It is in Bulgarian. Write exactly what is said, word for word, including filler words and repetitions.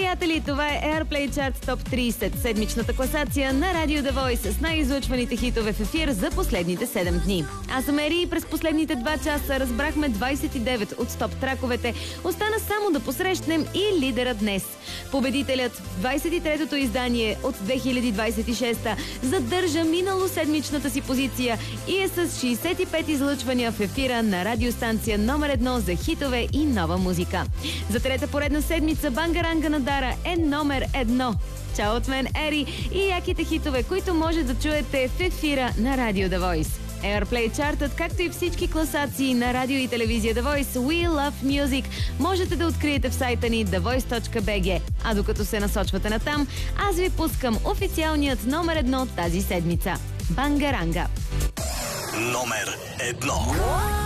приятели, това е Airplay Charts Top трийсет, седмичната класация на Radio The Voice с най-излъчваните хитове в ефир за последните седем дни. Аз съм Ери и през последните два часа разбрахме двайсет и девет от стоп траковете. Остана само да посрещнем и лидера днес. Победителят в двайсет и третото издание от две хиляди двайсет и шеста задържа миналоседмичната си позиция и е с шейсет и пет излъчвания в ефира на радиостанция номер едно за хитове и нова музика. За трета поредна седмица Бангаранга на Дара е номер едно. Чао от мен, Ери, и яките хитове, които може да чуете в ефира на Radio The Voice. Airplay чартът, както и всички класации на радио и телевизия The Voice We Love Music, можете да откриете в сайта ни the voice точка би джи. А докато се насочвате натам, аз ви пускам официалният номер едно тази седмица. Бангаранга. Номер едно.